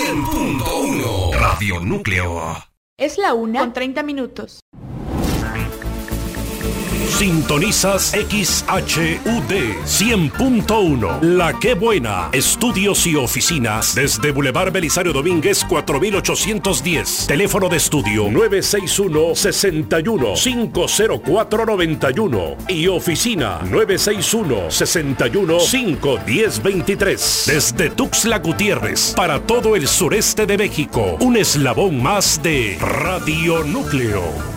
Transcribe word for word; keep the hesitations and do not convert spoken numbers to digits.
cien punto uno. Radio Núcleo. Es la una con treinta minutos. Sintonizas X H U D cien punto uno. La Qué Buena. Estudios y oficinas desde Boulevard Belisario Domínguez cuatro mil ochocientos diez. Teléfono de estudio nueve seis uno, seis uno, cinco cero cuatro, nueve uno y oficina nueve seis uno, seis uno, cinco uno cero, dos tres. Desde Tuxtla Gutiérrez para todo el sureste de México. Un eslabón más de Radio Núcleo.